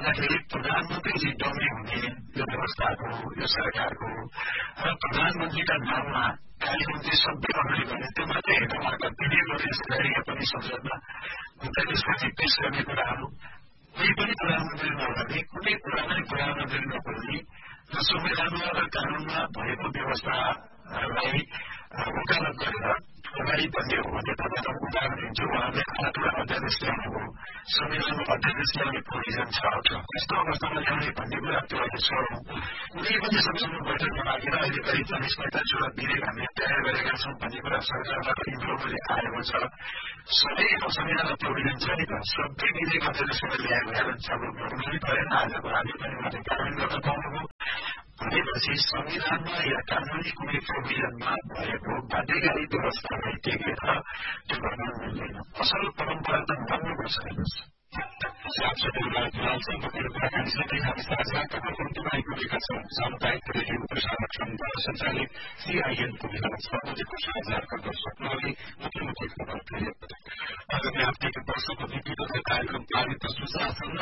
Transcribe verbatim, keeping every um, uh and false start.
भन्दाखेरि प्रधानमन्त्रीजी डम्री हुने यो व्यवस्थाको यो सरकारको र प्रधानमन्त्रीका नाममा कालीगञ्ज सबै अगाडि भने त्यो मात्रै हेर्न मार्फत दिएको त्यसलाई पनि संसदमा त्यसपछि पेश गर्ने कुराहरू कोही पनि प्रधानमन्त्री नहुने कुनै कुरा पनि प्रधानमन्त्री नबोल्ने र संविधानमा र कानूनमा भएको व्यवस्थालाई वकालत गरेर अगाडि बढ्ने हो भने तपाईँलाई उदाहरण दिन्छु उहाँले आठवटा अध्यादेश ल्याउनु हो संविधानमा अध्यादेश ल्याउने प्रोभिजन छ यस्तो अवस्थामा ल्याउने भन्ने कुरा त्यो अहिले छोडौँ कुनै पनि संसदमा बैठक नमागेर अहिले करिब चालिस पैँतालिसवटा विधेयक हामीले तयार गरेका छौँ भन्ने कुरा सरकारबाट इम्प्रुभले आएको छ सबै संविधानमा प्रोभिजन छ नि त सबै विधेयक अध्यादेशबाट ल्याएको हेर छलफल गर्नु पनि परेन आजको हामी पनि उहाँले कार्यान्वयन गर्न पाउनुभयो भनेपछि संविधानमा या कानूनी कुनै प्रोभिजनमा भएको बाध्यकारी व्यवस्थालाई टेकेर त्यो गर्न मिल्दैन असल परम्परा त बन्नुपर्छ हेर्नुहोस् कुराकानीसँगै हामी साझा कार्यक्रममा आइपुगेका छौँ सामुदायिक रेडियो प्रसारक संघ सञ्चालित सीआईएनको विधान सम्बन्धीको साझा गर्न सक्नले मुख्य मुख्य खबर आगामी आर्थिक वर्षको नीतिगत कार्यक्रम पारित सुशासन